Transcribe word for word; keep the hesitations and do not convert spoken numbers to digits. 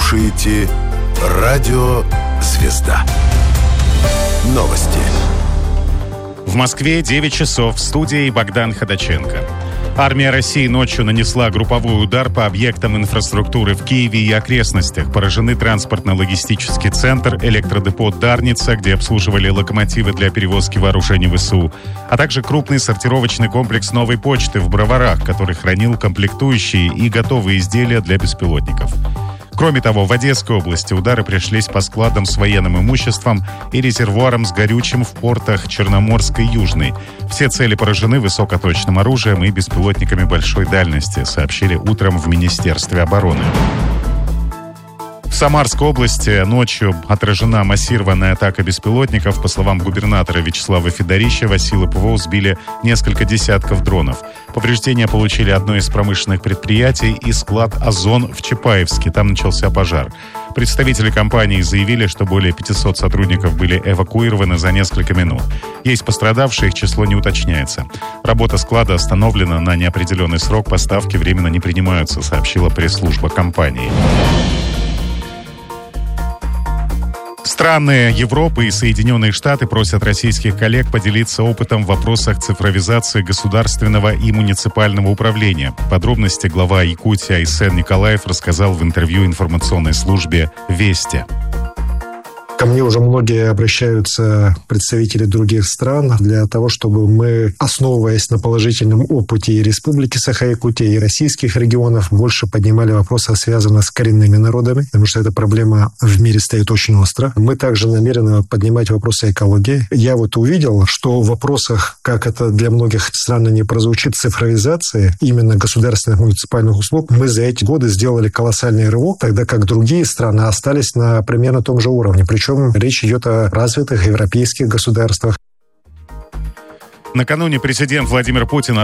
слушаете Радио «Звезда». Новости. В Москве девять часов. В студии Богдан Ходаченко. Армия России ночью нанесла групповой удар по объектам инфраструктуры в Киеве и окрестностях. Поражены транспортно-логистический центр, электродепо «Дарница», где обслуживали локомотивы для перевозки вооружений ВСУ, а также крупный сортировочный комплекс «Новой почты» в Броварах, который хранил комплектующие и готовые изделия для беспилотников. Кроме того, в Одесской области удары пришлись по складам с военным имуществом и резервуарам с горючим в портах Черноморской и Южной. Все цели поражены высокоточным оружием и беспилотниками большой дальности, сообщили утром в Министерстве обороны. В Самарской области ночью отражена массированная атака беспилотников. По словам губернатора Вячеслава Федорищева, силы ПВО сбили несколько десятков дронов. Повреждения получили одно из промышленных предприятий и склад «Озон» в Чапаевске. Там начался пожар. Представители компании заявили, что более пятисот сотрудников были эвакуированы за несколько минут. Есть пострадавшие, их число не уточняется. Работа склада остановлена на неопределенный срок, поставки временно не принимаются, сообщила пресс-служба компании. Страны Европы и Соединенные Штаты просят российских коллег поделиться опытом в вопросах цифровизации государственного и муниципального управления. Подробности глава Якутии Айсен Николаев рассказал в интервью информационной службе «Вести». Ко мне уже многие обращаются представители других стран для того, чтобы мы, основываясь на положительном опыте и Республики Саха-Якутия, и российских регионов, больше поднимали вопросы, связанные с коренными народами, потому что эта проблема в мире стоит очень остро. Мы также намерены поднимать вопросы экологии. Я вот увидел, что в вопросах, как это для многих стран не прозвучит, цифровизации именно государственных муниципальных услуг, мы за эти годы сделали колоссальный рывок, тогда как другие страны остались на примерно том же уровне. Причем речь идет о развитых европейских государствах. Накануне президент Владимир Путин